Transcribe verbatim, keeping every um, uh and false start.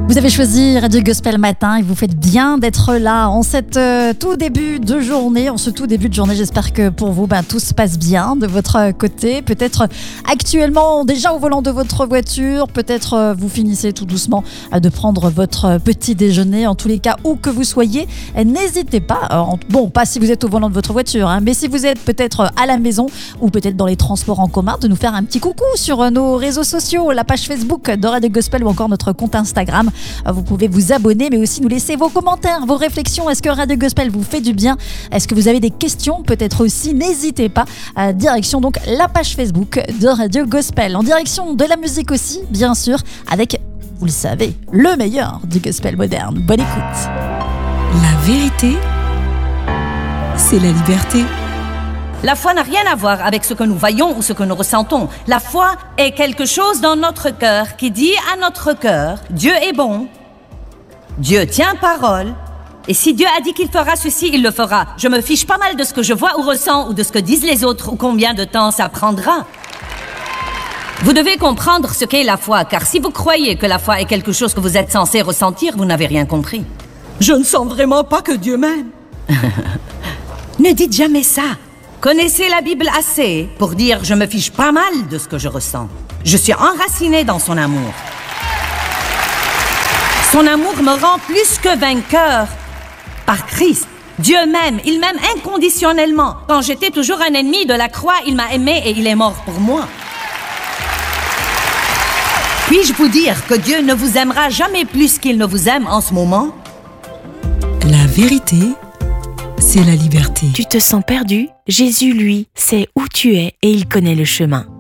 Vous avez choisi Radio Gospel Matin et vous faites bien d'être là en cet euh, tout début de journée, en ce tout début de journée. J'espère que pour vous, ben, tout se passe bien de votre côté. Peut-être actuellement déjà au volant de votre voiture, peut-être euh, vous finissez tout doucement euh, de prendre votre petit déjeuner. En tous les cas, où que vous soyez, euh, n'hésitez pas. Euh, en, bon, pas si vous êtes au volant de votre voiture, hein, mais si vous êtes peut-être à la maison ou peut-être dans les transports en commun, de nous faire un petit coucou sur euh, nos réseaux sociaux, la page Facebook de Radio Gospel ou encore notre compte Instagram. Vous pouvez vous abonner, mais aussi nous laisser vos commentaires, vos réflexions. Est-ce que Radio Gospel vous fait du bien? Est-ce que vous avez des questions? Peut-être aussi, n'hésitez pas. À direction donc la page Facebook de Radio Gospel. En direction de la musique aussi, bien sûr, avec, vous le savez, le meilleur du gospel moderne. Bonne écoute. La vérité, c'est la liberté. La foi n'a rien à voir avec ce que nous voyons ou ce que nous ressentons. La foi est quelque chose dans notre cœur qui dit à notre cœur, Dieu est bon, Dieu tient parole, et si Dieu a dit qu'il fera ceci, il le fera. Je me fiche pas mal de ce que je vois ou ressens ou de ce que disent les autres ou combien de temps ça prendra. Vous devez comprendre ce qu'est la foi, car si vous croyez que la foi est quelque chose que vous êtes censé ressentir, vous n'avez rien compris. Je ne sens vraiment pas que Dieu m'aime. Ne dites jamais ça. Connaissez la Bible assez pour dire « je me fiche pas mal de ce que je ressens. Je suis enraciné dans son amour. Son amour me rend plus que vainqueur par Christ. Dieu m'aime, il m'aime inconditionnellement. Quand j'étais toujours un ennemi de la croix, il m'a aimé et il est mort pour moi. Puis-je vous dire que Dieu ne vous aimera jamais plus qu'il ne vous aime en ce moment? La vérité, c'est la liberté. Tu te sens perdu? Jésus, lui, sait où tu es et il connaît le chemin.